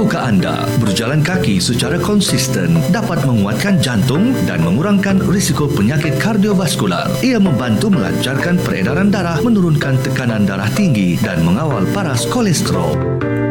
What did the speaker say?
Tahukah anda, berjalan kaki secara konsisten dapat menguatkan jantung dan mengurangkan risiko penyakit kardiovaskular. Ia membantu melancarkan peredaran darah, menurunkan tekanan darah tinggi dan mengawal paras kolesterol.